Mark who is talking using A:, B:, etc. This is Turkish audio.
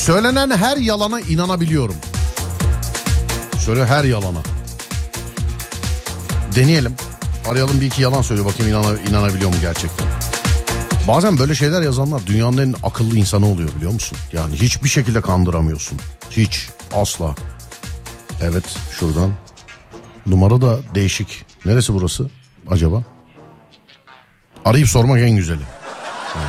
A: Söylenen her yalana inanabiliyorum. Söyle her yalana. Deneyelim. Arayalım, bir iki yalan söyle bakayım, inanabiliyor mu gerçekten. Bazen böyle şeyler yazanlar dünyanın en akıllı insanı oluyor, biliyor musun? Yani hiçbir şekilde kandıramıyorsun. Hiç, asla. Evet, şuradan. Numara da değişik. Neresi burası acaba? Arayıp sormak en güzeli.